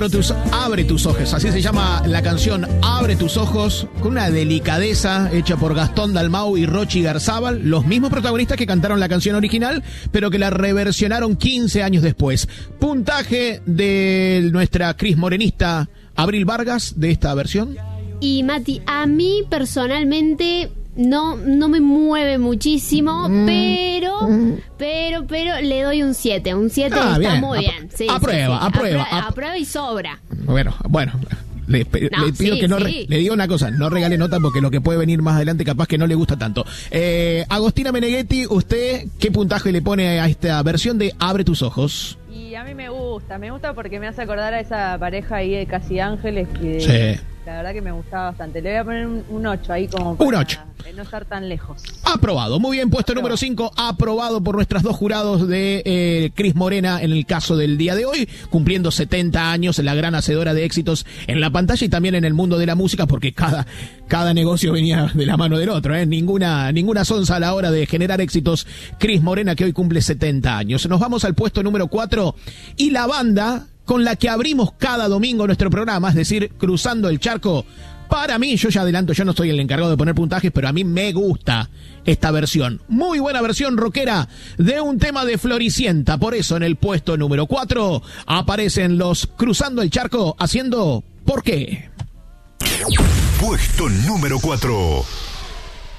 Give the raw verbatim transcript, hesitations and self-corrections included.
Abre tus, abre tus ojos, así se llama la canción Abre tus ojos, con una delicadeza hecha por Gastón Dalmau y Rochi Garzábal, los mismos protagonistas que cantaron la canción original, pero que la reversionaron quince años después. Puntaje de nuestra Cris Morenista Abril Vargas de esta versión. Y Mati, a mí personalmente no, no me mueve muchísimo, mm. pero, mm. pero, pero le doy un siete. Un siete ah, está bien. muy bien. Sí, aprueba, sí, sí. aprueba. Aprueba, aprueba y sobra. Bueno, bueno. Le, no, le pido sí, que no sí. re, le digo una cosa, no regale nota porque lo que puede venir más adelante capaz que no le gusta tanto. Eh, Agostina Meneghetti, ¿usted qué puntaje le pone a esta versión de Abre tus ojos? Y a mí me gusta, me gusta porque me hace acordar a esa pareja ahí de Casi Ángeles que sí. La verdad que me gustaba bastante. Le voy a poner un, un ocho ahí como para un ocho. no estar tan lejos. Aprobado. Muy bien, puesto aprobado. Número cinco, aprobado por nuestros dos jurados de eh, Cris Morena en el caso del día de hoy, cumpliendo setenta años, la gran hacedora de éxitos en la pantalla y también en el mundo de la música, porque cada, cada negocio venía de la mano del otro, ¿eh? Ninguna, ninguna sonza a la hora de generar éxitos. Cris Morena, que hoy cumple setenta años. Nos vamos al puesto número cuatro y la banda con la que abrimos cada domingo nuestro programa, es decir, Cruzando el Charco. Para mí, yo ya adelanto, yo no soy el encargado de poner puntajes, pero a mí me gusta esta versión. Muy buena versión rockera de un tema de Floricienta. Por eso en el puesto número cuatro aparecen los Cruzando el Charco haciendo ¿Por qué? Puesto número cuatro.